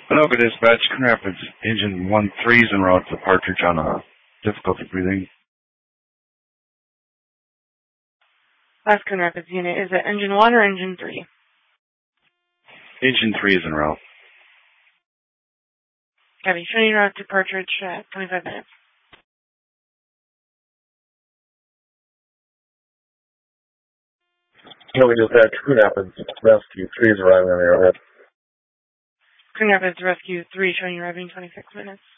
Hello, good dispatch. Coon Rapids, engine 1-3 is en route to Partridge on difficulty breathing. Last Coon Rapids unit, is it engine 1 or engine 3? Engine 3 is en route. Copy. Showing route to Partridge at 25 minutes. Hello, dispatch. Coon Rapids Rescue 3 is arriving on the arrowhead. Coon Rapids Rescue 3 showing arriving 26 minutes.